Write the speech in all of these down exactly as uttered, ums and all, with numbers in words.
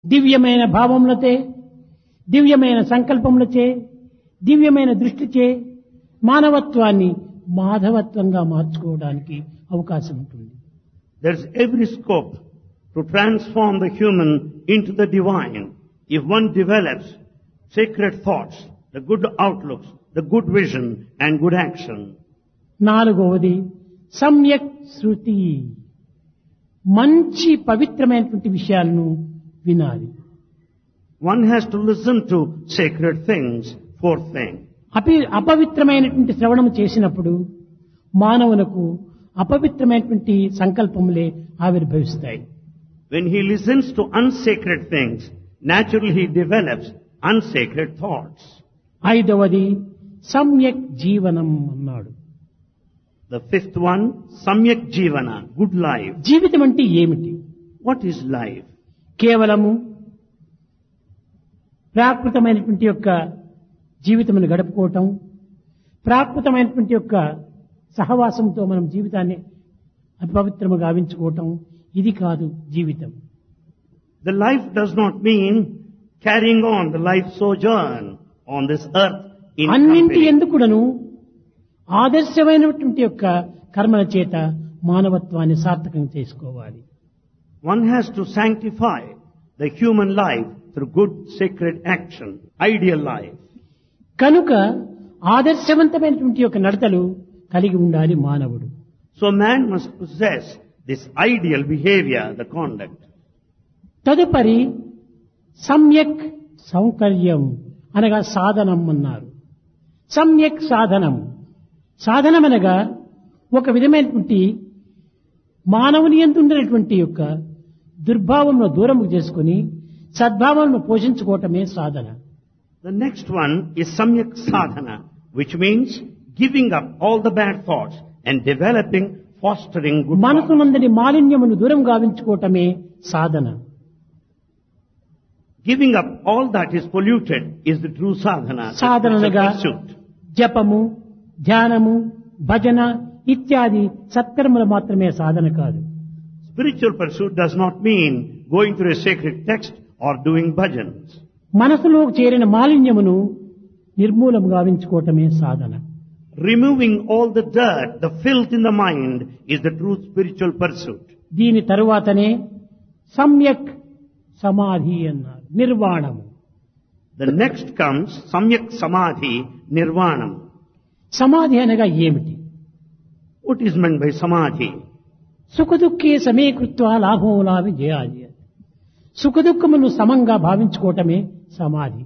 దివ్యమైన భావములతే, దివ్యమైన సంకల్పములచే, దివ్యమైన దృష్టిచే మానవత్వాన్ని మాధవత్వంగా మార్చుకోవడానికి అవకాశం ఉంటుంది. There is every scope to transform the human into the divine if one develops sacred thoughts, the good outlooks, the good vision and good action. నాలుగవది సమ్యక్ శృతి. మంచి పవిత్రమైనటువంటి విషయాలను వినాలి. One has to listen to sacred things. Fourth thing. అపి అపవిత్రమైనటువంటి శ్రవణం చేసినప్పుడు మానవులకు అపవిత్రమైనటువంటి సంకల్పములే ఆవిర్భవిస్తాయి. When he listens to unsacred things, naturally he develops unsacred thoughts. ఐదవది సమ్యక్ జీవనం అన్నాడు. The fifth one, Samyak Jivana, good life. జీవితం అంటే ఏమిటి? What is life? కేవలము ప్రాకృతమైనటువంటి యొక్క జీవితమును గడుపుకోవటం, ప్రాకృతమైనటువంటి యొక్క సహవాసంతో మనం జీవితాన్ని అపవిత్రము గావించుకోవటం, ఇది కాదు జీవితం. The life does not mean carrying on the life sojourn on this earth in అన్నింటి company. ఎందుకుడను ఆదర్శమైనటువంటి యొక్క కర్మల చేత మానవత్వాన్ని సార్థకం చేసుకోవాలి. One has to sanctify the human life through good sacred action, ideal life. కనుక ఆదర్శవంతమైనటువంటి యొక్క నడతలు కలిగి ఉండాలి మానవుడు. So man must possess this ideal behavior, the conduct. తదుపరి సమ్యక్ సౌకర్యం అనగా సాధనం అన్నారు. సమ్యక్ సాధనం. సాధనం అనగా ఒక విధమైనటువంటి మానవుని యందు ఉండేటువంటి యొక్క దుర్భావంను దూరము చేసుకుని సద్భావంను పోషించుకోవటమే సాధన. The next one is Samyak Sadhana, which means giving up all the bad thoughts and developing, fostering good thoughts. మనసునందరి మాలిన్యమును దూరం గావించుకోవటమే సాధన. Giving up all that is polluted is the true sadhana. the సాధనగా spiritual pursuit. జపము, ధ్యానము, భజన ఇత్యాది సత్కర్మలు మాత్రమే సాధన కాదు. Spiritual pursuit does not mean going through a sacred text or doing bhajans. మనసులో చేరిన మాలిన్యమును నిర్మూలము గావించుకోవటమే సాధన. Removing all the dirt, the filth in the mind is the true spiritual pursuit. దీని తరువాతనే సమ్యక్ సమాధి అన్నారు. నిర్వాణము. The next comes Samyak Samadhi Nirvanam. సమాధి అనగా ఏమిటి? What is meant by Samadhi? సుఖదుఖే సమీకృత్వ లాభం లాభి జయాది. సుఖదుఖమును సమంగా భావించుకోవటమే సమాధి.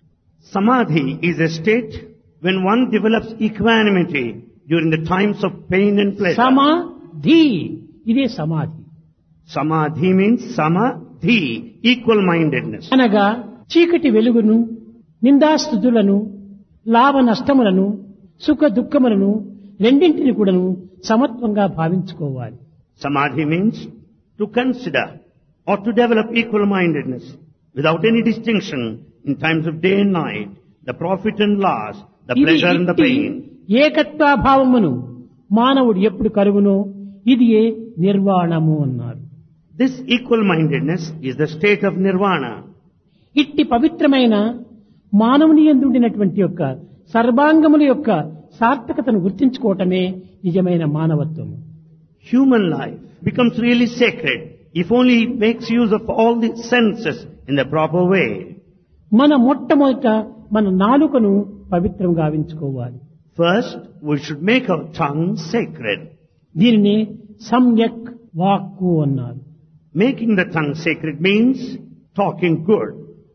Samadhi is a state when one develops equanimity during the times of pain and pleasure. సమాధి ఇదే సమాధి. Samadhi means Samadhi, equal-mindedness. అనగా చీకటి వెలుగును, నిందాస్తుతులను, లాభ నష్టములను, సుఖ దుఃఖములను రెండింటిని కూడాను సమత్వంగా భావించుకోవాలి. Samadhi means to consider or to develop equal-mindedness without any distinction in times of day and night, the profit and loss, the ఇది pleasure and the ఇట్టి pain. ఏకత్వాభావమును మానవుడు ఎప్పుడు కరుగునో ఇది ఏ నిర్వాణము అన్నారు. This equal-mindedness is the state of nirvana. ఇట్టి పవిత్రమైన మానవుని యందు ఉండినటువంటి యొక్క సర్వాంగముల యొక్క సార్థకతను గుర్తించుకోవటమే నిజమైన మానవత్వము. Human life becomes really sacred if only it makes use of all the senses in the proper way. మన మొట్టమొదట మన నాలుకను పవిత్రం గావించుకోవాలి. First, we should make our tongue sacred. దీనిని సమ్యక్ వాక్కు అన్నారు. Making the tongue sacred means talking good.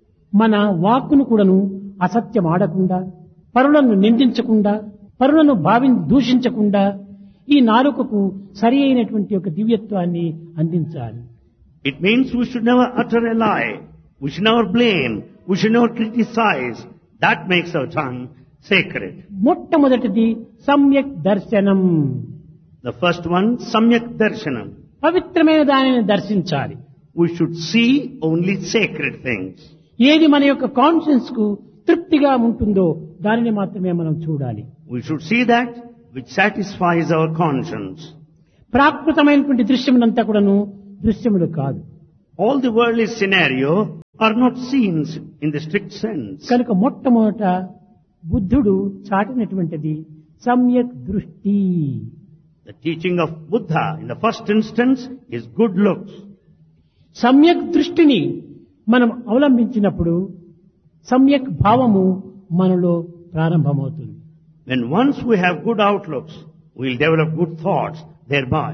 మన వాక్కును కూడాను అసత్యం ఆడకుండా, పరులను నిందించకుండా, పరులను భావి దూషించకుండా ఈ నాలుకకు సరి అయినటువంటి ఒక దివ్యత్వాన్ని అందించాలి. It means we should never utter a lie. We should never blame. We should never criticize. That makes our tongue sacred. మొట్టమొదటిది సమ్యక్ దర్శనం. The first one, Samyak Darshanam. పవిత్రమైన దానిని దర్శించాలి. We should see only sacred things. ఏది మన యొక్క conscience కు తృప్తిగా ఉంటుందో దానిని మాత్రమే మనం చూడాలి. We should see that which satisfies our conscience. ప్రాకృతమైనటువంటి దృశ్యములంతా కూడాను దృశ్యములు కాదు. All the worldly scenario are not seen in the strict sense. కనుక మొట్టమొదట బుద్ధుడు చాటినటువంటిది సమ్యక్ దృష్టి. The teaching of Buddha in the first instance is good looks. సమ్యక్ దృష్టిని మనం అవలంబించినప్పుడు సమ్యక్ భావము మనలో ప్రారంభమవుతుంది. When once we have good outlooks, we will develop good thoughts thereby.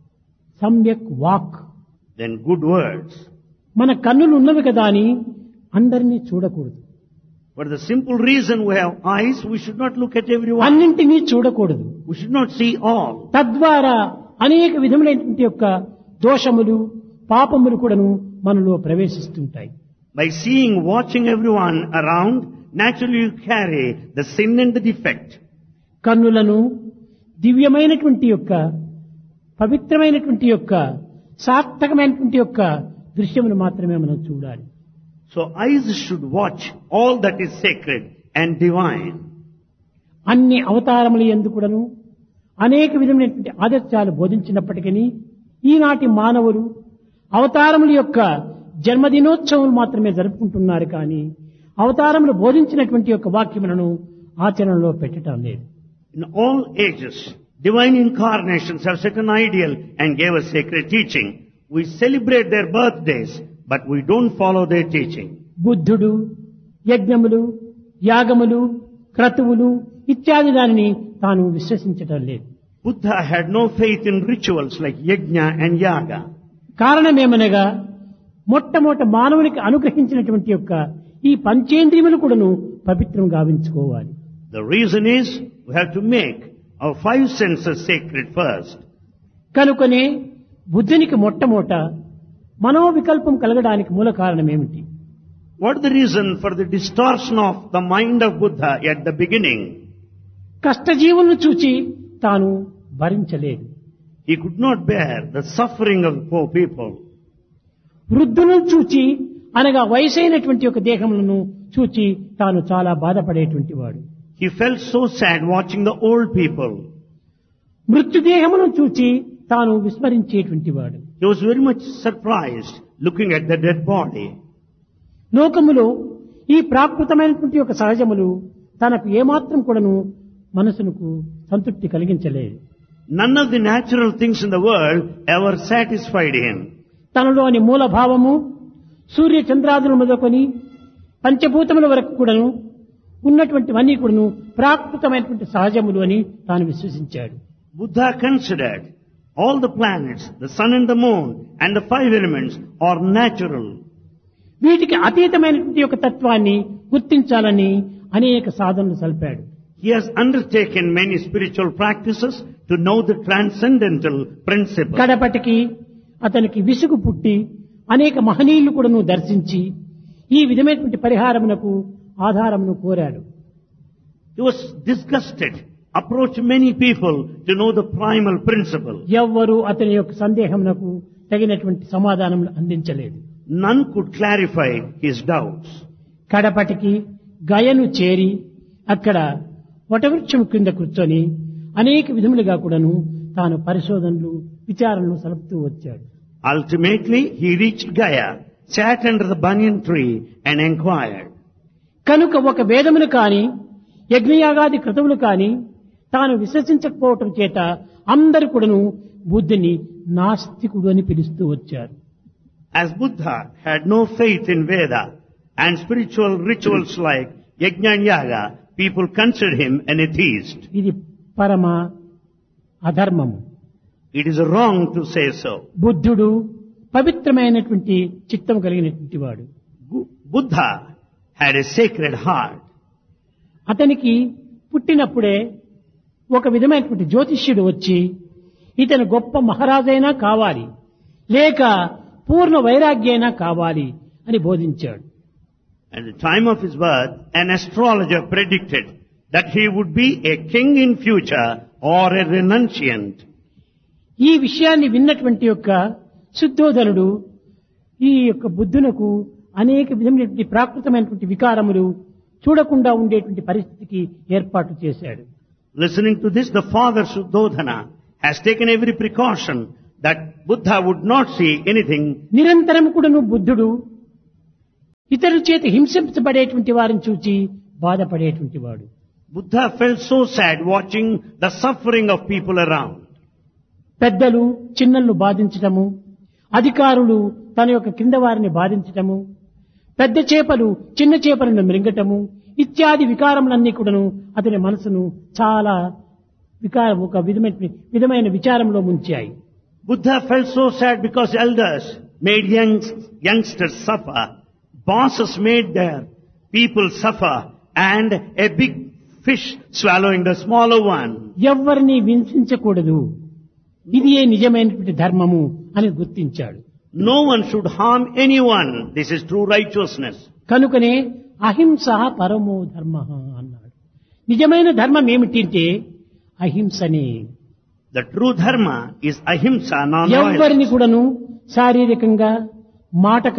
సమ్యక్ వాక్. Then good words. మన కన్నులు ఉన్నవి కదా అని అందరినీ చూడకూడదు. For the simple reason we have eyes, we should not look at everyone. అన్నింటినీ చూడకూడదు. We should not see all. తద్వారా అనేక విధములైనటువంటి యొక్క దోషములు పాపములు కూడాను మనలో ప్రవేశిస్తుంటాయి. By seeing, watching everyone around, naturally you carry the sin and the defect. కన్నులను దివ్యమైనటువంటి యొక్క పవిత్రమైనటువంటి యొక్క సార్థకమైనటువంటి యొక్క దృశ్యమును మాత్రమే మనం చూడాలి. So eyes should watch all that is sacred and divine. అన్ని అవతారముల యందు కూడాను అనేక విధమైనటువంటి ఆదర్శాలు బోధించినప్పటికీ ఈనాటి మానవులు అవతారముల యొక్క జన్మదినోత్సవం మాత్రమే జరుపుకుంటున్నారు కానీ అవతారములు బోధించినటువంటి యొక్క వాక్యములను ఆచరణలో పెట్టడం లేదు. In all ages, divine incarnations have set an ideal and gave us sacred teaching. We celebrate their birthdays, but we don't follow their teaching. బుద్ధుడు యజ్ఞములు యాగములు క్రతువులు ఇత్యాది దానిని తాను విశ్వసించటం లేదు. Buddha had no faith in rituals like yajna and yaga. కారణమేమనగా మొట్టమొదట మానవునికి అనుగ్రహించినటువంటి యొక్క ఈ పంచేంద్రియములు కూడాను పవిత్రం గావించుకోవాలి. The reason is we have to make our five senses sacred first. కనుకనే బుద్ధునికి మొట్టమొదట మనోవికల్పం కలగడానికి మూల కారణం ఏమిటి? What is the reason for the distortion of the mind of Buddha at the beginning? కష్టజీవులను చూచి తాను భరించలేదు. He could not bear the suffering of the poor people. వృద్ధులను చూచి అనగా వయసైనటువంటి ఒక దేహములను చూచి తాను చాలా బాధపడేటువంటి వాడు. He felt so sad watching the old people. మృత్యుదేహమును చూచి తాను విస్మరించేటువంటి వాడు. He was very much surprised looking at the dead body. లోకములో ఈ ప్రాకృతమైనటువంటి ఒక సహజములు తనకు ఏమాత్రం కూడాను మనసునకు సంతృప్తి కలిగించలేదు. None of the natural things in the world ever satisfied him. తనలోని మూల భావము సూర్య చంద్రాదులు మొదలుకొని పంచభూతముల వరకు కూడాను ఉన్నటువంటివన్నీ కూడాను ప్రాకృతమైనటువంటి సహజములు అని తాను విశ్వసించాడు. Buddha considered all the planets, the sun and the moon and the five elements are natural. వీటికి అతీతమైనటువంటి ఒక తత్వాన్ని గుర్తించాలని అనేక సాధనలు సల్పాడు. He has undertaken many spiritual practices to know the transcendental principle. కడపటికి అతనికి విసుగు పుట్టి అనేక మహనీయులు కూడాను దర్శించి ఈ విధమైనటువంటి పరిహారమునకు ఆధారమును కోరాడు. He was disgusted, approached many people to know the primal principle. ఎవ్వరూ అతని యొక్క సందేహమునకు తగినటువంటి సమాధానములు అందించలేదు. None could clarify his doubts. కడపటికి గయను చేరి అక్కడ వటవృక్షం కింద కూర్చొని అనేక విధములుగా కూడాను తాను పరిశోధనలు విచారణలు సలుపుతూ వచ్చాడు. Ultimately, he reached Gaya, sat under the banyan tree and inquired. కనుక ఒక వేదములు కాని యజ్ఞయాగాది క్రతువులు కాని తాను విశ్వసించకపోవటం చేత అందరూ కూడాను బుద్ధుని నాస్తికుడు అని పిలుస్తూ వచ్చారు. As Buddha had no faith in Veda and spiritual rituals like yajna and yaga, people considered him an atheist. ఇది పరమ అధర్మము. It is wrong to say so. బుద్ధుడు పవిత్రమైనటువంటి చిత్తం కలిగినటువంటి వాడు. Buddha had a sacred heart. అతనికి పుట్టినప్పుడే ఒక విధమైనటువంటి జ్యోతిష్యుడు వచ్చి ఇతను గొప్ప మహారాజైనా కావాలి లేక పూర్ణ వైరాగ్యైనా కావాలి అని బోధించాడు. At the time of his birth, an astrologer predicted that he would be a king in future or a renunciant. ఈ విషయాన్ని విన్నటువంటి యొక్క శుద్ధోధనుడు ఈ యొక్క బుద్ధునకు అనేక విధమైనటువంటి ప్రాకృతమైనటువంటి వికారములు చూడకుండా ఉండేటువంటి పరిస్థితికి ఏర్పాటు చేశాడు. Listening to this, the father Shuddhodhana has taken every precaution that Buddha would not see anything. నిరంతరం కూడాను బుద్ధుడు ఇతరుల చేత హింసించబడేటువంటి వారిని చూచి బాధపడేటువంటి వాడు. Buddha felt so sad watching the suffering of people around. పెద్దలు చిన్నలను బాధించటము, అధికారులు తన యొక్క కింద వారిని బాధించటము, పెద్ద చేపలు చిన్న చేపలను మృంగటము ఇత్యాది వికారములన్నీ కూడాను అతని మనసును చాలా వికారం ఒక విధమైన విధమైన విచారంలో ముంచాయి. Buddha felt so sad because elders made young, youngsters suffer, bosses made their people suffer, and a big fish swallowing the smaller one. ఎవ్వరిని హింసించకూడదు, ఇది ఏ నిజమైనటువంటి ధర్మము అని గుర్తించాడు. No one should harm anyone. This is true righteousness. కనుకనే అహింస పరమో ధర్మ అన్నాడు. నిజమైన ధర్మం ఏమిటంటే అహింసనే. The true dharma is ahimsa, ఎవరిని non-violence. కూడాను శారీరకంగా మాటక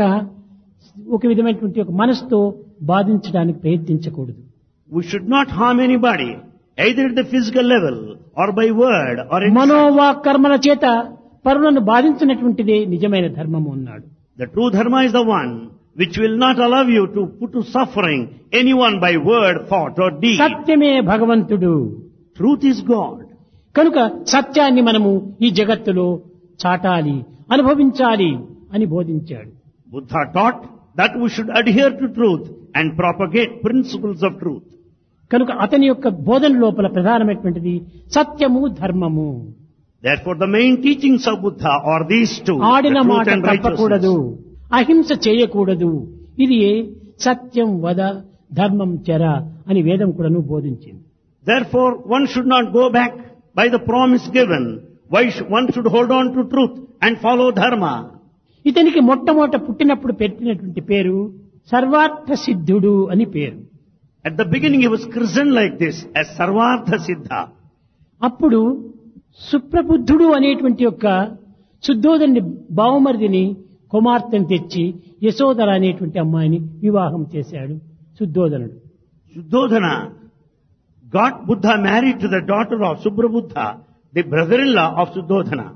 ఒక విధమైనటువంటి ఒక మనసుతో బాధించడానికి ప్రయత్నించకూడదు. We should not harm anybody, either at the physical level or by word or in మనోవాక్ కర్మల చేత పరులను బాధించినటువంటిదే నిజమైన ధర్మము అన్నాడు. The true dharma is the one which will not allow you to put to suffering anyone by word, thought or deed. సత్యమే భగవంతుడు. Truth is God. కనుక సత్యాన్ని మనము ఈ జగత్తులో చాటాలి, అనుభవించాలి అని బోధించాడు. Buddha taught that we should adhere to truth and propagate principles of truth. కనుక అతని యొక్క బోధన లోపల ప్రధానమైనటువంటిది సత్యము ధర్మము. Therefore the main teachings of Buddha are these two, the ఆడిన truth మాట and తప్పకూడదు, righteousness. అహింస చేయకూడదు, ఇది సత్యం వద ధర్మం చెర అని వేదం కూడాను బోధించింది. Therefore one should not go back by the promise given. Why sh- one should hold on to truth and follow dharma. ఇతనికి మొట్టమొదట పుట్టినప్పుడు పెట్టినటువంటి పేరు సర్వార్థ సిద్ధుడు అని పేరు. At the beginning he was christened like this as Sarvartha Siddha. అప్పుడు సుప్రబుద్ధుడు అనేటువంటి యొక్క శుద్ధోదరుని బావమరిదిని కుమార్తెను తెచ్చి యశోదర అనేటువంటి అమ్మాయిని వివాహం చేశాడు శుద్ధోదనుడు. Suddhodana got Buddha married to the daughter of Suprabuddha, the brother-in-law of Suddhodana.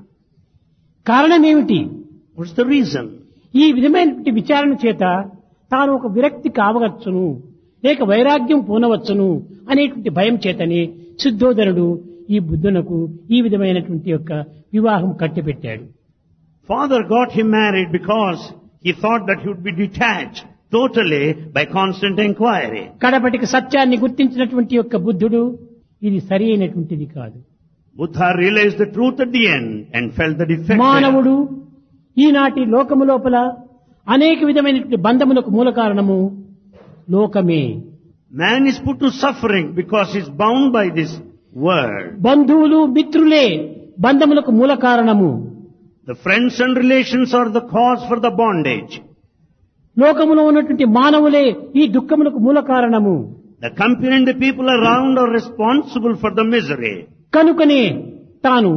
కారణం ఏమిటి? What's the reason? ఈ విధమైనటువంటి విచారణ చేత తాను ఒక విరక్తి కావవచ్చును, లేక వైరాగ్యం పూనవచ్చును అనేటువంటి భయం చేతనే శుద్ధోదనుడు ఈ బుద్ధునకు ఈ విధమైనటువంటి యొక్క వివాహం కట్టిపెట్టాడు. Father got him married because he thought that he would be detached totally by constant inquiry. కడపటికి సత్యాన్ని గుర్తించినటువంటి యొక్క బుద్ధుడు ఇది సరి అయినటువంటిది కాదు. Buddha realized the truth at the end and felt the defect there. మానవుడు ఈనాటి లోకము లోపల అనేక విధమైనటువంటి బంధములకు మూల కారణము లోకమే. Man is put to suffering because he is bound by this world. బంధువులు మిత్రులే బంధములకు మూల కారణము. The friends and relations are the cause for the bondage. లోకములో ఉన్నటువంటి మానవులే ఈ దుఃఖములకు మూల కారణము. The company and the people around are responsible for the misery. కనుకనే తాను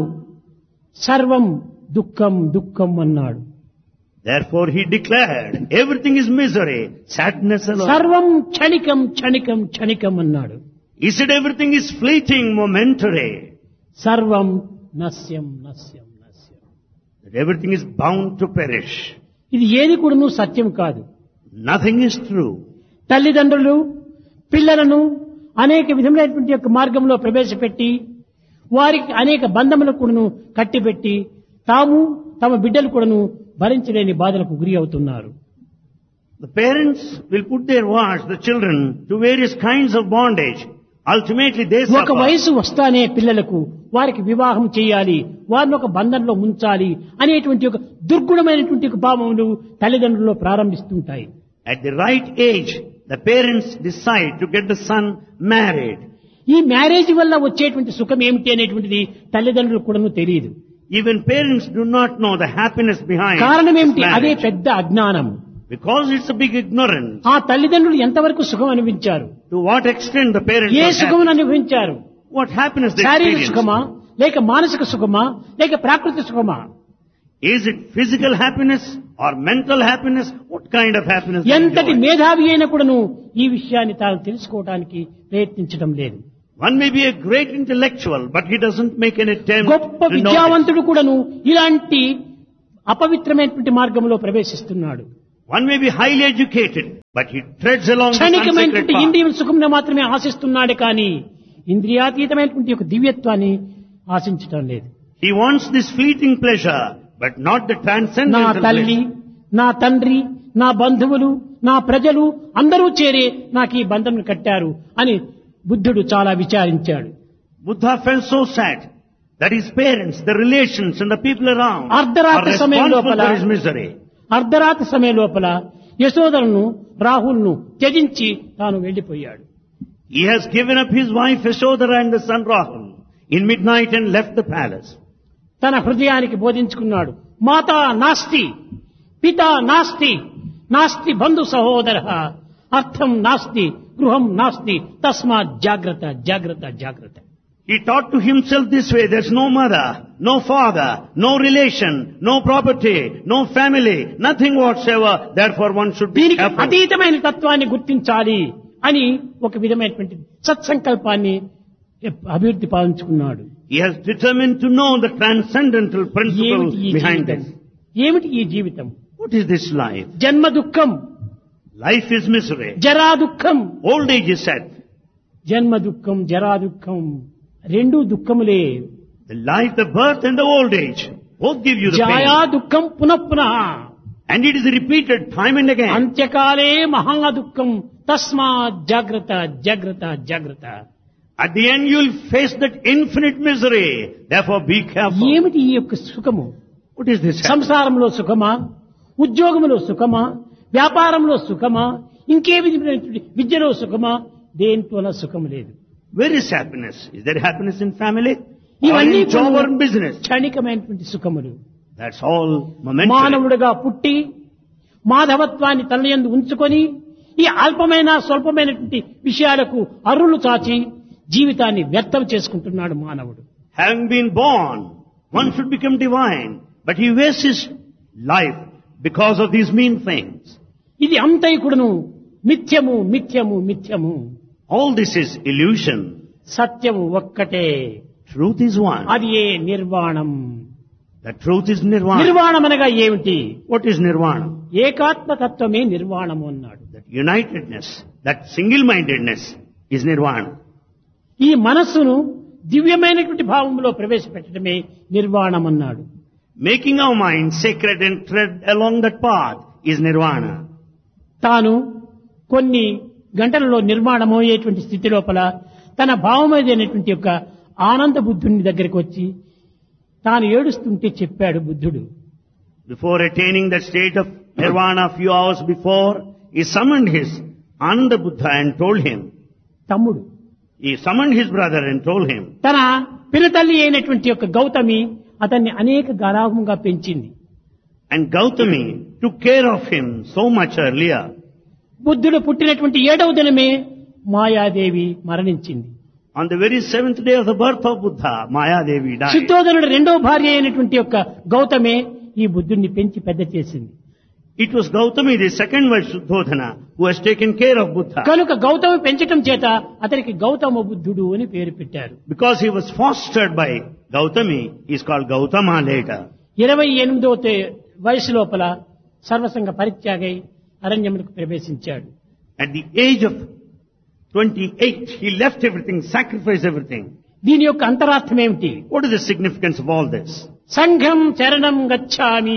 సర్వం దుఃఖం దుఃఖం అన్నాడు. Therefore he declared, everything is misery, sadness alone. సర్వం క్షణికం క్షణికం క్షణికం అన్నాడు. He said everything is fleeting, momentary. సర్వం నశ్యం నశ్యం నశ్యం. That everything is bound to perish. ఇది ఏది కూడాను సత్యం కాదు. Nothing is true. తల్లిదండ్రులు పిల్లలను అనేక విధములైనటువంటి యొక్క మార్గంలో ప్రవేశపెట్టి వారికి అనేక బంధములకు కూడాను కట్టిపెట్టి తాము తమ బిడ్డలు కూడాను భరించలేని బాధలకు గురి అవుతున్నారు. The parents will put their wards, the children, to various kinds of bondage. Ultimately they ఒక suffer. వయసు వస్తానే పిల్లలకు వారికి వివాహం చేయాలి, వారిని ఒక బంధంలో ఉంచాలి అనేటువంటి ఒక దుర్గుణమైనటువంటి ఒక భావములు తల్లిదండ్రుల్లో ప్రారంభిస్తుంటాయి. At the right age, the parents decide to get the son married. ఈ మ్యారేజ్ వల్ల వచ్చేటువంటి సుఖం ఏమిటి అనేటువంటిది తల్లిదండ్రులకు కూడాను తెలియదు. Even parents do not know the happiness behind కారణం ఏమిటి? this అదే marriage. పెద్ద అజ్ఞానం. Because it's a big ignorance. ఆ తల్లిదండ్రులు ఎంతవరకు సుఖం అనుభవించారు, To what extent the parents A are సుఖమును happy. అనుభవించారు? What happiness they శారీరక experience. సుఖమా, లేక మానసిక సుఖమా, లేక ప్రాకృతిక సుఖమా? Is it physical happiness or mental happiness? What kind of happiness they ఎంతటి enjoy? మేధావి అయినా కూడాను ఈ విషయాన్ని తాను తెలుసుకోవడానికి ప్రయత్నించడం లేదు. One may be a great intellectual, but he doesn't make an attempt గొప్ప to know it. విద్యావంతుడు కూడాను ఇలాంటి అపవిత్రమైనటువంటి మార్గంలో ప్రవేశిస్తున్నాడు. One may be highly educated, but he treads along the unsacred క్షణికమైనటువంటి path. ఇంద్రియ సుఖంను మాత్రమే ఆశిస్తున్నాడు కానీ ఇంద్రియాతీతమైనటువంటి ఒక దివ్యత్వాన్ని ఆశించటం లేదు. He wants this fleeting pleasure, but not the నా transcendental తల్లి, pleasure. నా తండ్రి, నా బంధువులు, నా ప్రజలు అందరూ చేరి నాకు ఈ బంధం కట్టారు అని బుద్ధుడు చాలా విచారించాడు. Buddha felt so sad that his parents, the relations and the people around are అర్ధరాత్రి సమయం responsible లోపల for his misery. అర్ధరాత్రి సమయం లోపల యశోదరను రాహుల్ను త్యజించి తాను వెళ్లిపోయాడు. He has given up his wife Yashodhara and the son Rahul in midnight and left the palace. తన హృదయానికి బోధించుకున్నాడు. మాతా నాస్తి, పితా నాస్తి, నాస్తి బంధు సహోదర, అర్థం నాస్తి, గృహం నాస్తి, తస్మాత్ జాగ్రత్త జాగ్రత్త జాగ్రత్త. He taught to himself this way: there's no mother, no father, no relation, no property, no family, nothing whatsoever. Therefore one should be దీనికి careful. అతీతమైన తత్వాన్ని గుర్తించాలి అని ఒక విధమైనటువంటి సత్సంకల్పాన్ని అభివృద్ధి పాలించుకున్నాడు. He has determined to know the transcendental principle ఏమిటి ఈ behind జీవితం? this. ఏమిటి ఈ జీవితం? What is this life? జన్మ దుఃఖం, Life is misery. జరా దుఃఖం. Old age is sad. జన్మ దుఃఖం, జరా దుఃఖం రెండు దుఃఖములే. The life, the birth and the old age both give you the జాయా pain. దుఃఖం పునఃపునః, And it is repeated time and again. అంత్యకాలే మహా దుఃఖం, తస్మాత్ జాగ్రత్త జాగ్రత్త జాగ్రత్త. At the end you will face that infinite misery. Therefore be careful. ఏమిటి ఈ యొక్క సుఖము? What is this? సంసారంలో సుఖమా, ఉద్యోగంలో సుఖమా, వ్యాపారంలో సుఖమా, ఇంకే విధమైనటువంటి విద్యలో సుఖమా, దేంట్లోన సుఖం లేదు. Where is happiness? Is there happiness in family? Or ఇవన్నీ in job or in business? క్షణికమైనటువంటి సుఖములు. That's all momentary. మానవుడుగా పుట్టి మాధవత్వాన్ని తనయందు ఉంచుకొని ఈ అల్పమైన స్వల్పమైనటువంటి విషయాలకు అరులు చాచి జీవితాన్ని వ్యర్థం చేసుకుంటున్నాడు మానవుడు. Having been born, one should become divine. But he wastes his life because of these mean things. ఇది అంతైకుడును మిథ్యము మిథ్యము మిథ్యము. All this is illusion. సత్యము ఒక్కటే, Truth is one. అది ఏ నిర్వాణం. The truth is nirvana. నిర్వాణం అనగా ఏమిటి? What is nirvana? ఏకాత్మతత్వమే నిర్వాణము అన్నాడు. That unitedness, that single-mindedness is nirvana. ఈ మనస్సును దివ్యమైనటువంటి భావంలో ప్రవేశపెట్టడమే నిర్వాణం అన్నాడు. Making our mind sacred and tread along that path is nirvana. తాను కొన్ని గంటలలో నిర్మాణమయ్యేటువంటి స్థితి లోపల తన భావమైనటువంటి యొక్క ఆనంద బుద్ధుని దగ్గరికి వచ్చి తాను ఏడుస్తుంటే చెప్పాడు బుద్ధుడు. Before attaining that state of nirvana a few hours before, he summoned his Ananda Buddha and told him, తమ్ముడు he summoned his brother and told him, తన పినతల్లి అయినటువంటి యొక్క గౌతమి అతన్ని అనేక గారాభంగా పెంచింది. and Gautami took care of him so much earlier. బుద్ధుడు పుట్టినటువంటి ఏడవ దినమే మాయాదేవి మరణించింది. On the very seventh day of the birth of Buddha, Maya Devi died. శుద్ధోదనుడు రెండవ భార్య అయినటువంటి యొక్క గౌతమే ఈ బుద్ధుడిని పెంచి పెద్ద చేసింది. It was Gautami, the second wife Shuddhodhana, who has taken care of Buddha. కనుక గౌతమి పెంచటం చేత అతనికి గౌతమ బుద్ధుడు అని పేరు పెట్టారు. Because he was fostered by Gautami, he is called Gautama later. ఇరవై ఎనిమిదవ వయసు లోపల సర్వసంగ పరిత్యాగై అరణ్యములకు ప్రవేశించాడు. At the age of twenty-eight, he left everything, sacrificed everything. దీని యొక్క అంతరార్థం ఏమిటి? What is the significance of all this? సంఘం చరణం గచ్చామి,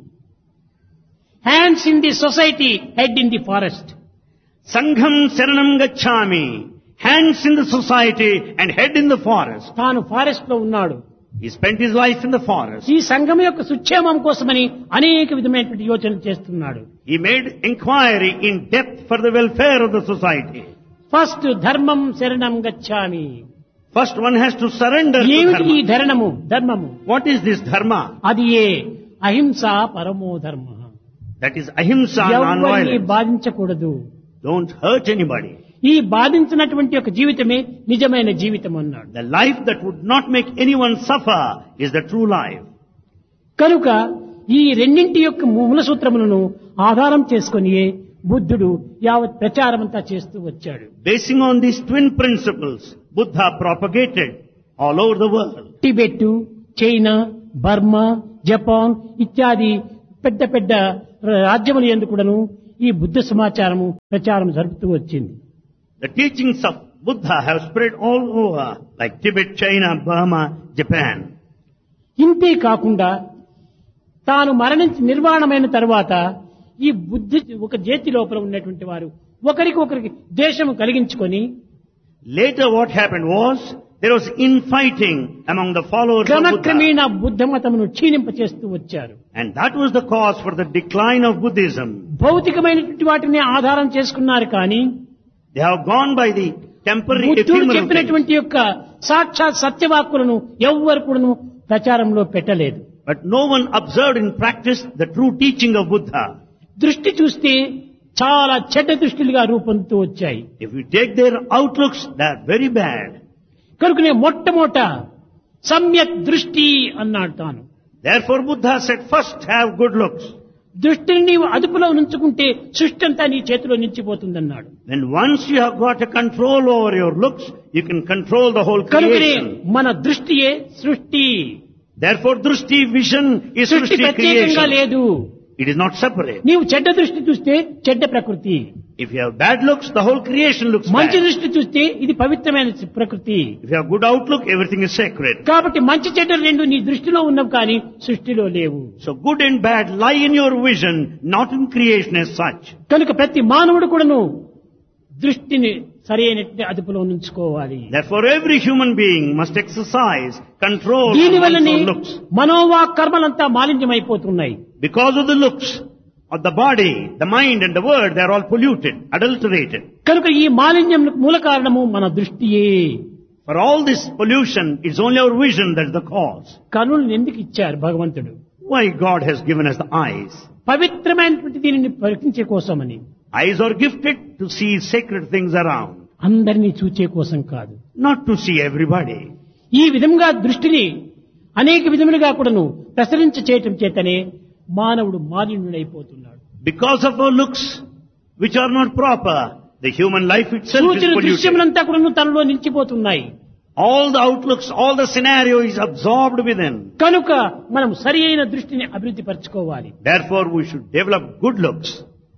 hands in the society, head in the forest. Sangham Saranam Gacchami, hands in the society and head in the forest. తాను forest లో ఉన్నాడు. He spent his life in the forest. ఈ సంఘం యొక్క సుక్షేమం కోసమని అనేక విధమైనటువంటి యోచనలు చేస్తున్నాడు. He made inquiry in depth for the welfare of the society. First ధర్మం శరణం గచ్చామి. First one has to surrender to ఏమిటి ఈ dharma. ధరణము ధర్మము? What is this dharma? అది ఏ అహింస పరమో ధర్మ. That is ahimsa, ఎవరిని non-violence. బాధించకూడదు. Don't hurt anybody. ఈ బాధించినటువంటి యొక్క జీవితమే నిజమైన జీవితం అన్నాడు. The life that would not make anyone suffer is the true life. కనుక ఈ రెండింటి యొక్క మూల సూత్రములను ఆధారం చేసుకొని బుద్ధుడు యావత్ ప్రచారమంతా చేస్తూ వచ్చాడు. Basing on these twin principles, Buddha propagated all over the world. Tibet, China, Burma, Japan ఇత్యాది పెద్ద పెద్ద రాజ్యముల యందు కూడాను ఈ బుద్ధ సమాచారము ప్రచారం జరుపుతూ వచ్చింది. The teachings of Buddha have spread all over, like Tibet, China, Burma, Japan. ఇంతే కాకుండా తాను మరణించి నిర్వాణమైన తర్వాత ఈ బుద్ధి ఒక జాతి లోపల ఉన్నటువంటి వారు ఒకరికి ఒకరికి ద్వేషము కలిగించుకొని Later what happened was, there was infighting among the followers of Buddha. క్రమక్రమేణా Buddha మతమును క్షీణింప చేస్తూ వచ్చారు. And that was the cause for the decline of Buddhism. భౌతికమైనటువంటి వాటిని ఆధారం చేసుకున్నారు కానీ They have gone by the temporary బుద్ధుడు ephemeral things. చెప్పినటువంటి యొక్క సాక్షాత్ సత్యవాక్కులను ఎవ్వరు కూడాను ప్రచారంలో పెట్టలేదు. But no one observed in practice the true teaching of Buddha. దృష్టి చూస్తే చాలా చెడ్డ దృష్టిలుగా రూపొందుతూ వచ్చాయి. If you take their outlooks, they are very bad. కనుకనే మొట్టమొదట సమ్యక్ దృష్టి అన్నాడు తాను. Therefore Buddha said, first have good looks. దృష్టిని నీవు అదుపులో ఉంచుకుంటే సృష్టి అంతా నీ చేతిలో నిలిచిపోతుందన్నాడు. When once you have got a control over your looks, you can control the whole కనుకనే creation. మన దృష్టియే సృష్టి. Therefore drishti, vision is సృష్టి Srishti ప్రత్యేకంగా creation. లేదు. It is not separate. నీవు చెడ్డ దృష్టి చూస్తే చెడ్డ ప్రకృతి, If you have bad looks, the whole creation looks మంచి bad. దృష్టి చూస్తే ఇది పవిత్రమైన ప్రకృతి. If you have good outlook, everything is sacred. కాబట్టి మంచి చెడ్డ రెండు నీ దృష్టిలో ఉన్నవి కానీ సృష్టిలో లేవు. So good and bad lie in your vision, not in creation as such. కనుక ప్రతి మానవుడు కూడాను దృష్టిని సరైన అదుపులో ఉంచుకోవాలి. Therefore every human being must exercise control on దీని one's వల్లనే own looks. మనోవాక్ కర్మలంతా మాలిన్యమైపోతున్నాయి. Because of the looks of the body, the mind and the word, they are all polluted, adulterated. కనుక ఈ మాలిన్యం మూల కారణము మన దృష్టియే. For all this pollution, it's only our vision that's the cause. కనులను ఎందుకు ఇచ్చారు భగవంతుడు? Why God has given us the eyes? పవిత్రమైనటువంటి దీనిని పరికించే కోసమని. Eyes are gifted to see sacred things around, అందరినీ చూచే కోసం కాదు. not to see everybody. ఈ విధంగా దృష్టిని అనేక విధములుగా కూడాను ప్రసరించ చేయటం చేతనే మానవుడు మాలిన్యుడైపోతున్నాడు. Because of our looks, which are not proper, the human life itself is సూచన polluted. దృశ్యములంతా కూడాను తనలో నిలిచిపోతున్నాయి. All the outlooks, all the scenario is absorbed within. కనుక మనం సరి అయిన దృష్టిని అభివృద్ధి పరచుకోవాలి. Therefore we should develop good looks.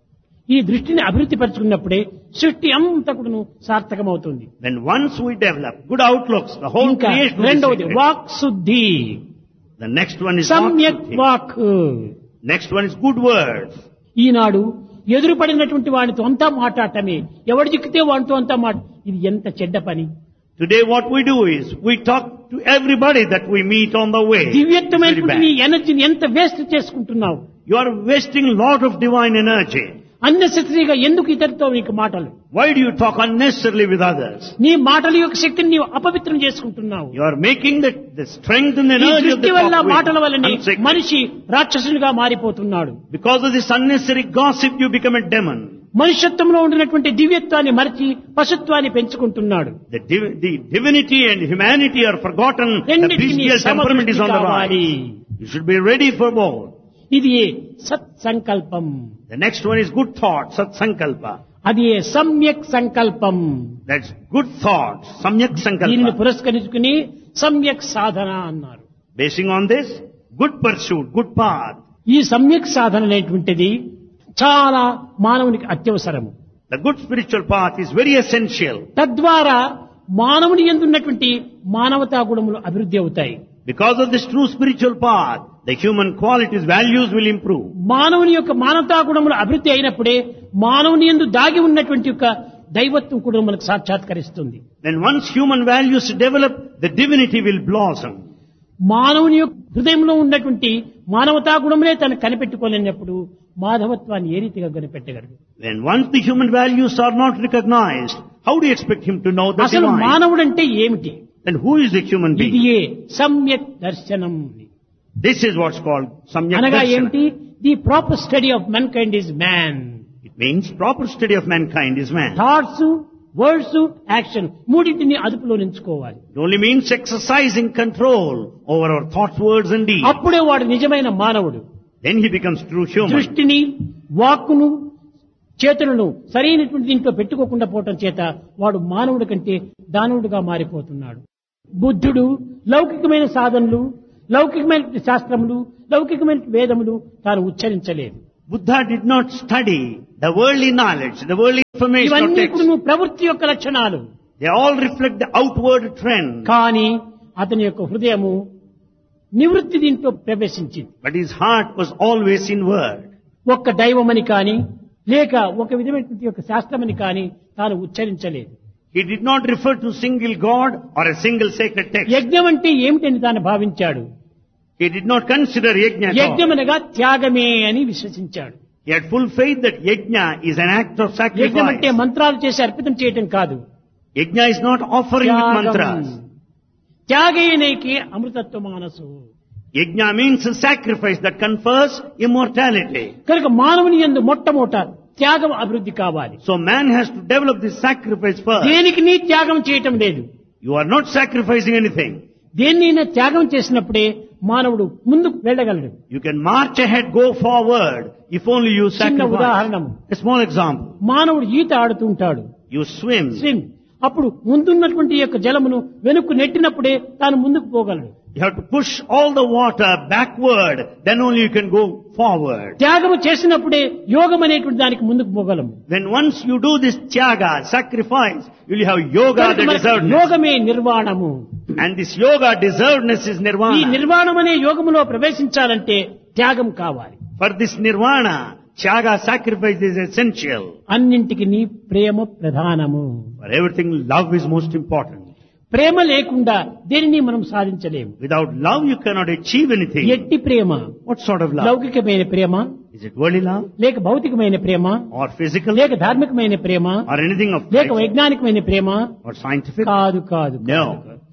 ఈ దృష్టిని అభివృద్ధి పరచుకున్నప్పుడే సృష్టి అంతా కూడాను సార్థకమవుతుంది. Then once we develop good outlooks, the whole ఇంకా creation will be రెండవది sacred. వాక్ శుద్ధి. The next one is సమ్యక్ vakshuddhi. Walk. Next one is good words. ఈనాడు ఎదురుపడినటువంటి వాడితో అంతా మాట్లాడటమే, ఎవడు చిక్కితే వాడితో అంతా మాట. ఇది ఎంత చెడ్డ పని. Today what we do is, we talk to everybody that we meet on the way. It's very దివ్యత్వమైనటువంటి నీ bad. ఎనర్జీని ఎంత వేస్ట్ చేసుకుంటున్నావు. You are wasting a lot of divine energy. అన్నెసెసరీగా ఎందుకు ఇతరుతో నీకు మాటలు? Why do you talk unnecessarily with others? నీ మాటల యొక్క శక్తిని నీవు అపవిత్రం చేసుకుంటున్నావు. You are making the, the strength and the ఈ energy of దృష్టి the వల్ల talk మాటల వల్లనే unsacred. మనిషి రాక్షసునిగా మారిపోతున్నాడు. Because of this unnecessary gossip, you become a demon. మనుష్యత్వంలో ఉండినటువంటి దివ్యత్వాన్ని మరచి పశుత్వాన్ని పెంచుకుంటున్నాడు. The, div- the divinity and humanity are forgotten. The రెండింటినీ bestial temperament is on the కావాలి. rise. You should be ready for both. ఇది సత్ సంకల్పం. The next one is good thought, sat sankalpa. అది సమ్యక్ సంకల్పం. That's good thought, samyak దీనిని sankalpa. పురస్కరించుకుని సమ్యక్ సాధన అన్నారు. Basing on this, good pursuit, good path. ఈ సమ్యక్ సాధన అనేటువంటిది చాలా మానవునికి అత్యవసరము. The good spiritual path is very essential. తద్వారా మానవుని యందు ఉన్నటువంటి మానవతా గుణములు అభివృద్ధి అవుతాయి. Because of this true spiritual path, the human qualities, values will improve. మానవుని యొక్క మానవతా గుణములు అభివృద్ధి అయినప్పుడే మానవుని యందు దాగి ఉన్నటువంటి యొక్క దైవత్వం కూడా మనకు సాక్షాత్కరిస్తుంది. When once human values develop, the divinity will blossom. మానవుని యొక్క హృదయంలో ఉన్నటువంటి మానవతా గుణములే తను కనిపెట్టుకోలేనప్పుడు మాధవత్వాన్ని ఏ రీతిగా కనిపెట్టగలడు? When once the human values are not recognized, how do you expect him to know the అసలు divine? మానవుడంటే ఏమిటి? Then who is the human being? ఇది సమ్యక్ దర్శనం. This is what's called samyak అనగా darshana. ఏమిటి? The proper study of men kind is man. It means proper study of mankind is man. Thoughts, words, action మూడింటిని అదుపులో ఉంచుకోవాలి. It only means exercising control over our thoughts, words and deeds. అప్పుడే వాడు నిజమైన మానవుడు. Then he becomes true human. దృష్టిని, వాక్కును, చేతులను సరైనటువంటి దీంట్లో పెట్టుకోకుండా పోవటం చేత వాడు మానవుడి కంటే దానవుడిగా మారిపోతున్నాడు. బుద్ధుడు లౌకికమైన సాధనలు, లౌకికమైన శాస్త్రములు, లౌకికమైన వేదములు తాను ఉచ్చరించలేదు. Buddha did not study the worldly knowledge, the worldly information or ఇవన్నీ text. కూడా ప్రవృత్తి యొక్క లక్షణాలు. They all reflect the outward trend. కానీ అతని యొక్క హృదయము నివృత్తి దీంట్లో ప్రవేశించింది. But his heart was always inward. ఒక్క దైవమని కానీ లేక ఒక విధమైనటువంటి యొక్క శాస్త్రమని కానీ తాను ఉచ్చరించలేదు. He did not refer to single God or a single sacred text. యజ్ఞం అంటే ఏమిటని తాను భావించాడు. He did not consider yajna at all. యజ్ఞమనగా త్యాగమే అని విశ్వసించాడు. He had full faith that yajna is an act of యజ్ఞం అంటే sacrifice. మంత్రాలు చేసి అర్పితం చేయటం కాదు. Yajna is not offering with త్యాగం. mantras. త్యాగేనేకి అమృతత్వ మానసు. Yajna means a sacrifice that confers immortality. కనుక మానవుని యందు మొట్టమొదట త్యాగం అభివృద్ధి కావాలి. So man has to develop this sacrifice first. దేనికి నీ త్యాగం చేయటం లేదు. You are not sacrificing anything. దేన్నైనా త్యాగం చేసినప్పుడే మానవుడు ముందుకు వెళ్ళగలడు. You can march ahead, go forward, if only you చిన్న sacrifice. ఉదాహరణము. A small example. మానవుడు ఈత ఆడుతూ ఉంటాడు. You swim. స్విమ్. అప్పుడు ముందున్నటువంటి యొక్క జలమును వెనుక్కు నెట్టినప్పుడే తాను ముందుకు పోగలడు. You have to push all the water backward, then only you can go forward. త్యాగము చేసినప్పుడే యోగం అనేటువంటి దానికి ముందుకు పోగలము. When once you do this tyaga, sacrifice, you will have yoga, the deservedness. యోగమే నిర్వాణము. And this yoga, deservedness is ఈ nirvana. నిర్వాణం అనే యోగములో ప్రవేశించాలంటే త్యాగం కావాలి. For this nirvana, tyaga, sacrifice is essential. అన్నింటికి నీ ప్రేమ ప్రధానము. For everything, love is most important. ప్రేమ లేకుండా దేనిని మనం సాధించలేము. Without love, you cannot achieve anything. ఎట్టి ప్రేమ? What sort of love? లౌకికమైన ప్రేమ, Is it worldly love? లేక భౌతికమైన ప్రేమ, Or physical? లేక ధార్మికమైన ప్రేమ, Or anything of లేక life? వైజ్ఞానికమైన ప్రేమ? Or scientific? కాదు కాదు No.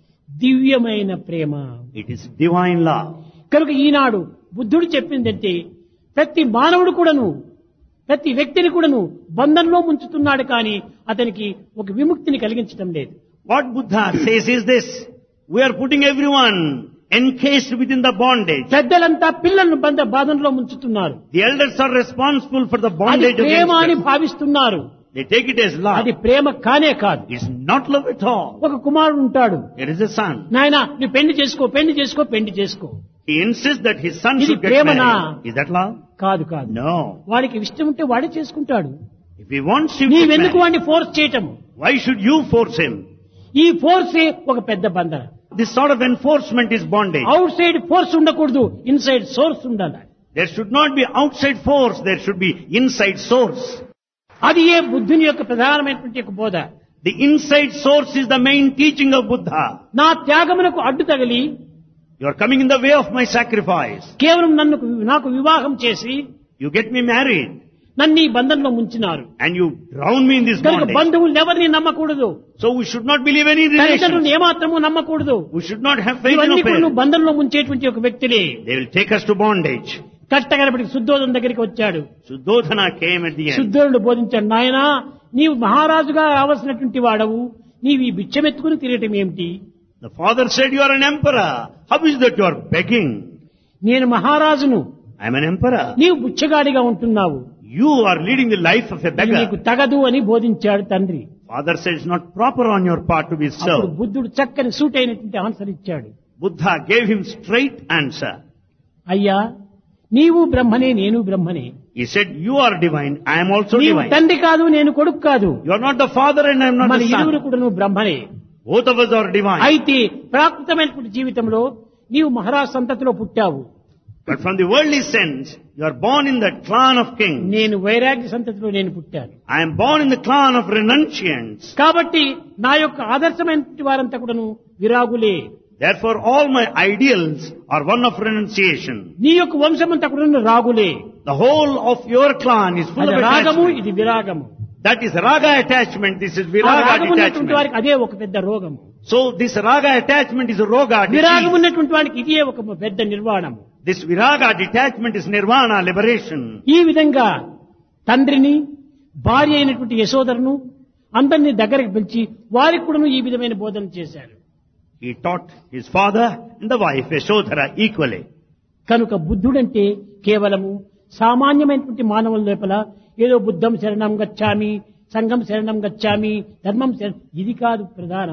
దివ్యమైన ప్రేమ. It is divine love. కనుక ఈనాడు బుద్ధుడు చెప్పిందంటే ప్రతి మానవుడు కూడాను ప్రతి వ్యక్తిని కూడాను బంధంలో ముంచుతున్నాడు, కానీ అతనికి ఒక విముక్తిని కలిగించడం లేదు. What Buddha says is this: we are putting everyone encased within the bondage. పెద్దలంతా పిల్లలను బంధ బాధంలో ముంచుతున్నారు. The elders are responsible for the అది bondage of ప్రేమ అని youngsters. భావిస్తున్నారు. They take it as love. అది ప్రేమ కానే కాదు. It's not love at all. ఒక కుమారుడు ఉంటాడు. There is a son. నాయనా నువ్వు పెళ్లి చేసుకో పెళ్లి చేసుకో పెళ్లి చేసుకో. He insists that his son ఇది should get ప్రేమనా? married. Is that love? కాదు కాదు. No. వాడికి ఇష్టం ఉంటే వాడే చేసుకుంటాడు. If he wants you to get నీవెందుకు married, వాడిని ఫోర్స్ చేయటము? why should you force him? ఈ ఫోర్సే ఒక పెద్ద బంధన. This sort of enforcement is bondage. Out side force ఉండకూడదు, ఇన్సైడ్ సోర్స్ ఉండాలి. There should not be outside force, there should be inside source. అది ఏ బుద్ధుని యొక్క ప్రధానమైనటువంటి యొక్క బోధ. The inside source is the main teaching of Buddha. నా త్యాగమునకు అడ్డు తగిలి You are coming in the way of my sacrifice. కేవలం నన్ను నాకు వివాహం చేసి You get me married నన్ను ఈ బంధంలో ముంచినారు. and you drown me in this కనుక bondage. బంధువులు ఎవరిని నమ్మకూడదు, So we should not believe any తల్లిదండ్రులను relations. ఏమాత్రము నమ్మకూడదు. We should not have faith in ఇవన్నీ our కూడా నువ్వు parents. బంధంలో ముంచేటువంటి ఒక వ్యక్తిని. They will take us to bondage. కట్టగడపటికి Shuddhodana దగ్గరికి వచ్చాడు. Suddhodana came at the end. శుద్ధోడు బోధించాడు, నాయనా నీవు మహారాజుగా రావాల్సినటువంటి వాడవు, నీవు ఈ బిచ్చమెత్తుకుని తిరగటం ఏమిటి? The father said, you are an emperor. How is that you are begging? నేను మహారాజును, I am an emperor. నీవు బుచ్చగాడిగా ఉంటున్నావు, You are leading the life of a ఇది నీకు beggar. తగదు అని బోధించాడు తండ్రి. Father said it's not proper on your part to be అప్పుడు so. బుద్ధుడు చక్కని సూట్ అయినటువంటి ఆన్సర్ ఇచ్చాడు. Buddha gave him straight answer. అయ్యా నీవు బ్రహ్మనే నేను బ్రహ్మనే, He said, you are divine, I am also నీవు divine. తండ్రి కాదు నేను కొడుకు కాదు, You are not the father and I am not మన the ఇరువురు son. కూడా నువ్వు బ్రహ్మనే. Both of us are divine. అయితే ప్రాకృతమైనటువంటి జీవితంలో నీవు మహారాజ్ సంతతిలో పుట్టావు, But from the worldly sense, you are born in the clan of kings. నేను వైరాగ్య సంతతిలో నేను పుట్టాను. I am born in the clan of renunciants. కాబట్టి నా యొక్క ఆదర్శమైనటువంటి వారంతా కూడాను విరాగులే. Therefore, all my ideals are one of renunciation. నీ యొక్క వంశమంతా కూడా రాగులే. The whole of your clan is full అది of రాగము, attachment. ఇది విరాగము. That is raga attachment. This is ఆ viraga రాగము ఉన్నటువంటి detachment. వారికి అదే ఒక పెద్ద రోగము. So this raga attachment is a roga విరాగం disease. ఉన్నటువంటి వారికి ఇదే ఒక పెద్ద నిర్వాణము. This viraga detachment is nirvana, liberation. ఈ విధంగా తండ్రిని భార్య అయినటువంటి యశోదరను అందరినీ దగ్గరికి పిలిచి వారికి కూడా ఈ విధమైన బోధన చేశారు. He taught his father and the wife Yashodhara equally. కనుక బుద్ధుడంటే కేవలము సామాన్యమైనటువంటి మానవుల లోపల ఏదో బుద్ధం శరణం గచ్చామి, సంఘం శరణం గచ్చామి, ధర్మం శరణం, ఇది కాదు ప్రధానము.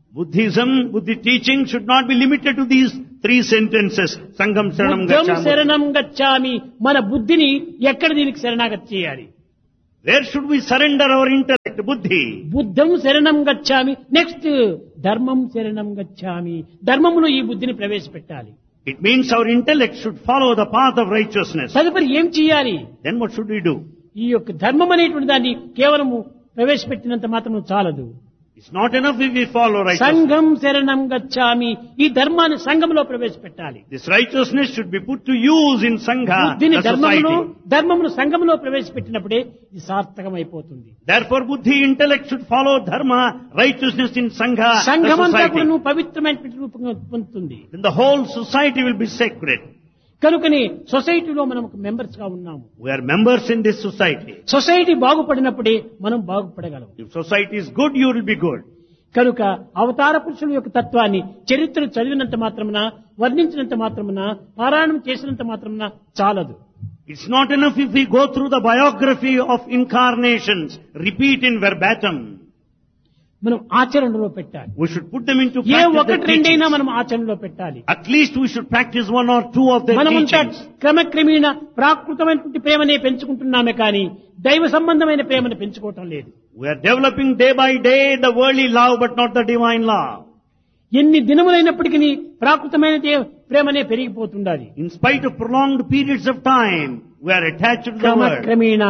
Buddhism, Buddhi teaching should not be limited to these three sentences. Sangham Saranam బుద్ధం Gacchami. శరణం గచ్చామి. మన బుద్ధిని ఎక్కడ దీనికి శరణాగతి చేయాలి? Where should we surrender our intellect, Buddhi? బుద్ధం శరణం గచ్చామి. నెక్స్ట్ ధర్మం శరణం గచ్చామి. ధర్మములో ఈ బుద్ధిని ప్రవేశపెట్టాలి. It means our intellect should follow the path of righteousness. తదుపరి ఏం చేయాలి? Then what should we do? ఈ యొక్క ధర్మం అనేటువంటి దాన్ని కేవలము ప్రవేశపెట్టినంత మాత్రం చాలదు. It's not enough if we follow righteousness. సంఘం శరణం గచ్చామి. ఈ ధర్మాన్ని సంఘంలో ప్రవేశపెట్టాలి. This righteousness should be put to use in Sangha, బుద్ధిని the ధర్మమును society. ధర్మమును సంఘంలో ప్రవేశపెట్టినప్పుడే ఇది సార్థకం అయిపోతుంది. Therefore, Buddhi intellect should follow Dharma, righteousness in Sangha, the సంఘమంతా society. కూడా పవిత్రమైనటువంటి రూపంగా పొందుతుంది. Then the whole society will be sacred. కనుకని సొసైటీలో మనం ఒక మెంబర్స్ గా ఉన్నాము. We are members in this society. Society బాగుపడినప్పుడే మనం బాగుపడగలం. If society is good, you will be good. కనుక అవతార పురుషుల యొక్క తత్వాన్ని చరిత్ర చదివినంత మాత్రమున, వర్ణించినంత మాత్రమున, పారాయణం చేసినంత మాత్రమున చాలదు. It's not enough if we go through the biography of incarnations, repeat in verbatim. మనం ఆచరణలో పెట్టాలి. We should put them into A practice. the ఒకటి రెండైనా teachings. మనం ఆచరణలో పెట్టాలి. At least we should practice one or two of their మనమంతా teachings. క్రమక్రమేణ ప్రాకృతమైనటువంటి ప్రేమనే పెంచుకుంటున్నామే కానీ దైవ సంబంధమైన ప్రేమను పెంచుకోవటం లేదు. We are developing day by day the worldly love but not the divine love. ఎన్ని దినములైనప్పటికీ ప్రాకృతమైన దే- ప్రేమనే పెరిగిపోతుండాలి. In spite of prolonged periods of time, we are attached to the world. క్రమక్రమేణ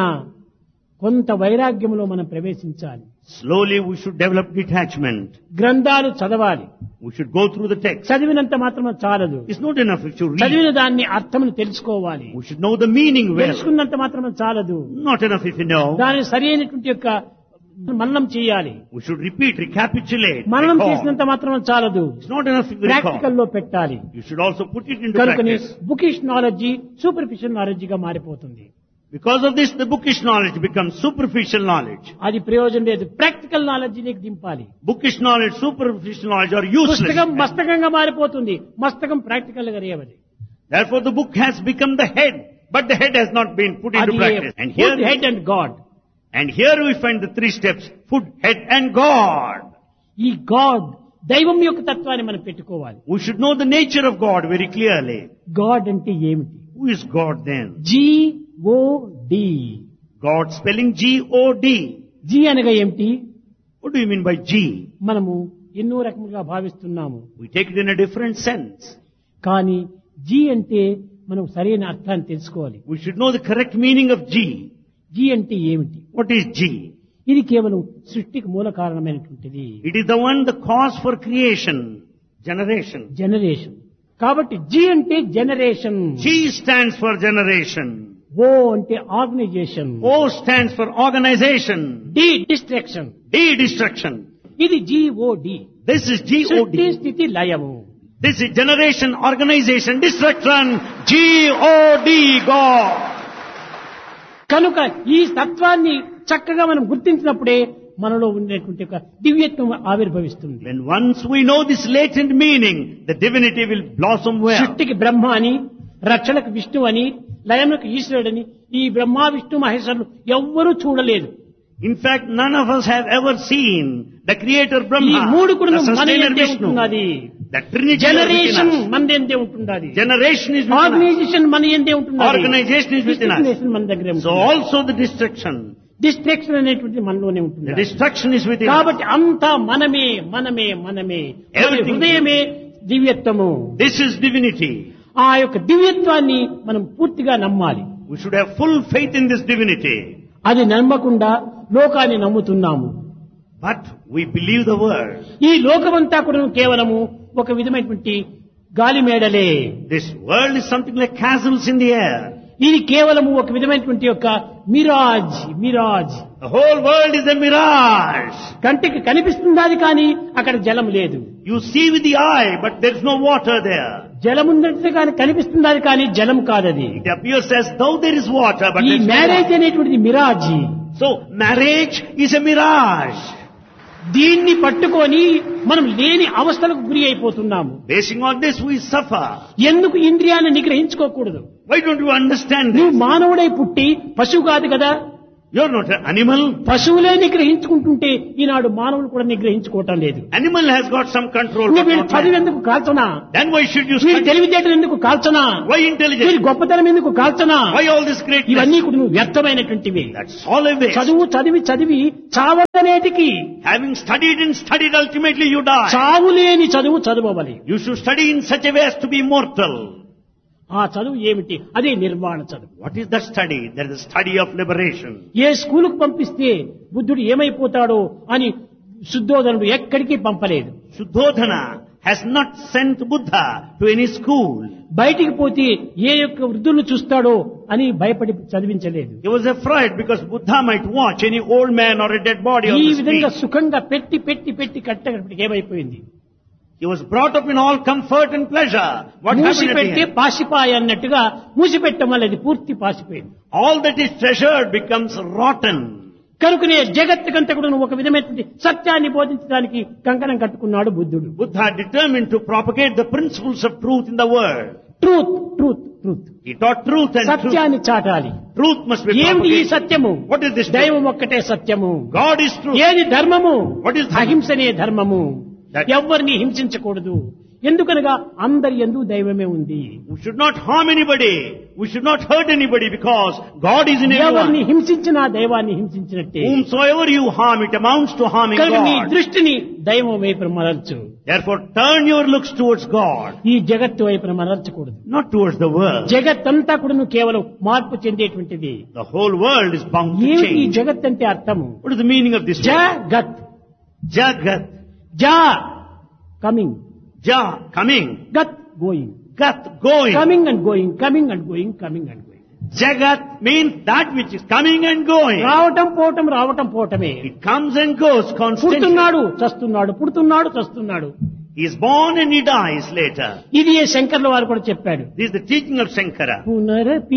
కొంత వైరాగ్యములో మనం ప్రవేశించాలి. Slowly we should develop detachment. గ్రంథాలు చదవాలి. We should go through the text. చదివినంత మాత్రం చాలదు. It's not enough if you read. చదివిన దాన్ని అర్థమును తెలుసుకోవాలి. We should know the meaning well. తెలుసుకున్నంత మాత్రం చాలదు. Not enough if you know. దాని సరి అయినటువంటి యొక్క మననం చేయాలి. We should repeat, recapitulate. మననం recall. చేసినంత మాత్రం చాలదు. It's not enough if you practical recall. లో పెట్టాలి. You should also put it into కనుకని practice. Bookish knowledge superficial knowledge గా మారిపోతుంది. Because of this, the bookish knowledge becomes superficial knowledge. అది ప్రయోజనం లేదు. ప్రాక్టికల్ నాలెడ్జ్ నీకు దింపాలి. Bookish knowledge, superficial knowledge are useless. పుస్తకం మస్తకంగా మారిపోతుంది. మస్తకం ప్రాక్టికల్ గా రేవది. Therefore, the book has become the head, but the head has not been put into అది practice. And here, food head and God. and here we find the three steps: food, head, and God. ఈ God దైవం యొక్క తత్వాన్ని మనం పెట్టుకోవాలి. We should know the nature of God very clearly. God అంటే ఏమిటి? Who is God then? G O D. God spelling G O D. G అనగా ఏమిటి? What do you mean by G? మనము ఎన్నో రకములుగా భావిస్తున్నాము. We take it in a different sense. కానీ G అంటే మనం సరైన అర్థాన్ని తెలుసుకోవాలి. We should know the correct meaning of G. G అంటే ఏమిటి? What is G? ఇది కేవలం సృష్టికి మూల కారణమైనటువంటిది. It is the one, the cause for creation, generation. Generation. కాబట్టి జీ అంటే generation. G stands for generation. ఓ అంటే organisation. O stands for organization. D destruction. D destruction. ఇది GOD. This is G O సృష్టి D. స్థితి లయము. This is generation, organization, destruction. G O D, God. కనుక ఈ తత్వాన్ని చక్కగా మనం గుర్తించినప్పుడే మనలో ఉండేటువంటి ఒక దివ్యత్వం ఆవిర్భవిస్తుంది. When once we know this latent meaning, the divinity will blossom well. సృష్టికి బ్రహ్మ అని, రక్షణకు విష్ణు అని, లయములకు ఈశ్వరుడని ఈ బ్రహ్మ విష్ణు మహేశ్వరులు ఎవ్వరూ చూడలేదు. In fact, none of us have ever seen the creator ఈ Brahma, మూడు కూడా the మన sustainer ఎందే Vishnu. ఉంటున్నది. The Trinity is generation within us. మన ఎందే ఉంటున్నది. Generation is within us. Organisation మన ఎందే ఉంటున్నది. Organization is within us. Destination మన దగ్గరే So ఉంటుంది. also the destruction. డిస్ట్రాక్షన్ అనేటువంటి మనలోనే The ఉంటుంది. destruction is within us. కాబట్టి అంతా మనమే మనమే మనమే. మన Everything. హృదయమే దివ్యత్వము. This is divinity. ఆ యొక్క దివ్యత్వాన్ని మనం పూర్తిగా నమ్మాలి. We should have full faith in this divinity. అది నమ్మకుండా లోకాన్ని నమ్ముతున్నాము. But we believe the word. ఈ లోకమంతా కూడా కేవలము ఒక విధమైనటువంటి గాలి మేడలే. This world is something like castles in the air. ఇది కేవలము ఒక విధమైనటువంటి యొక్క Miraz Miraz. The whole world is a mirage. కంటికి కనిపిస్తుందాది కానీ అక్కడ జలం లేదు. You see with the eye, but there is no water there. జలం ఉన్నట్టు కానీ కనిపిస్తుందాది కానీ జలం కాదది. It appears as though there is water, but ఈ there is no marriage water. అనేటువంటిది మిరాజీ. So marriage is a mirage. దీన్ని పట్టుకొని మనం లేని అవస్థలకు గురి అయిపోతున్నాము. Basing on this, we suffer. ఎందుకు ఇంద్రియాన్ని నిగ్రహించుకోకూడదు? Why don't you understand నువ్వు this? మానవుడై పుట్టి పశువు కాదు కదా. You're not an animal. పశువులే నిగ్రహించుకుంటుంటే ఈనాడు మానవులు కూడా నిగ్రహించుకోవటం లేదు. Animal has got some control. నువ్వు వీళ్ళు చదివి ఎందుకు కాల్చనా? Then why should you వీళ్ళు study? తెలివితేటలు ఎందుకు కాల్చనా? Why intelligence? వీళ్ళు గొప్పతనం ఎందుకు కాల్చనా? Why all this greatness? ఇవన్నీ కూడా నువ్వు వ్యర్థమైనటువంటివి. That's all a waste. చదువు చదివి చదివి చావనేటికి Having studied and studied, ultimately you die. చావు లేని చదువు చదవవాలి. You should study in such a way as to be immortal. ఆ చదువు ఏమిటి? అదే నిర్వాణ చదువు. What is that study? That is the study of liberation. ఏ స్కూలుకు పంపిస్తే బుద్ధుడు ఏమైపోతాడో అని శుద్ధోదనుడు ఎక్కడికి పంపలేదు. Shuddhodhana has not sent Buddha to any school. బయటికి పోతే ఏ యొక్క వృద్ధులను చూస్తాడో అని భయపడి చదివించలేదు. He was afraid because Buddha might watch any old man or a dead body on ఈ the విధంగా street. సుఖంగా పెట్టి పెట్టి పెట్టి కట్టగడికి ఏమైపోయింది? He was brought up in all comfort and pleasure. What happened at the మూసిపెట్టి end? పాసిపాయ అన్నట్టుగా మూసిపెట్టడం వల్ల అది పూర్తి పాసిపోయింది. All that is treasured becomes rotten. కనుకనే జగత్తుకంతా కూడా ఒక విధమైనటువంటి సత్యాన్ని బోధించడానికి కంకణం కట్టుకున్నాడు బుద్ధుడు. Buddha determined to propagate the principles of truth in the world. Truth truth truth He taught truth and truth. సత్యాన్ని చాటాలి. Truth must be ఏమిటి ఈ propagated. సత్యము? What is this truth? దైవం ఒక్కటే సత్యము. God is truth. ఏది ధర్మము? What is dharma? అహింసనే ధర్మము. That- ఎవ్వరిని హింసించకూడదు. ఎందుకనగా అందరి యందు దైవమే ఉంది. We should not harm anybody. We should not hurt anybody because God is in ఎవరిని everyone. హింసించినా దైవాన్ని హింసించినట్టే. Whomsoever you harm, it amounts to harming కనుక నీ God. దృష్టిని దైవం వైపు మరల్చు. Therefore, turn your looks towards God, ఈ జగత్తు వైపు మరల్చకూడదు. not towards the world. జగత్తంతా కూడా కేవలం మార్పు చెందేటువంటిది. The whole world is bound to ఏమిటి ఈ change. జగత్ అంటే అర్థము? What is the meaning of this word? జగత్. Jagat. జా coming, Ja, coming. గత్ going, Gat, going. Coming and going, coming and going, coming and going. Jagat means that which is coming and going. రావటం పోవటం రావటం పోవటమే. It comes and goes constantly. పుడుతున్నాడు చస్తున్నాడు, పుడుతున్నాడు చస్తున్నాడు. He is born and he dies later. ఇది ఏ శంకర్ల వారు కూడా చెప్పాడు. This is the teaching of Shankara. పునరపి